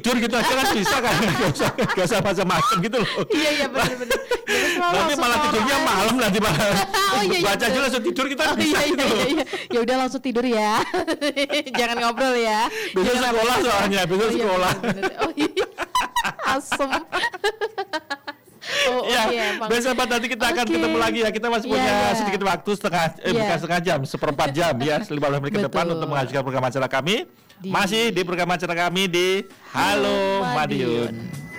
tidur gitu aja kan bisa kan, nggak usah macam-macam gitu loh. Iya benar-benar. Nanti malah tidurnya malam nanti malah baca aja langsung tidur kita bisa gitu loh. Ya udah langsung tidur ya. Jangan ngobrol ya. Besok sekolah soalnya, besok sekolah. Oh iya. Asem. Besok nanti kita akan ketemu lagi ya. Kita masih punya sedikit waktu bukan setengah jam, seperempat jam ya, 15 menit ke depan untuk mengajukan program acara kami. Masih di program acara kami di Halo Madiun.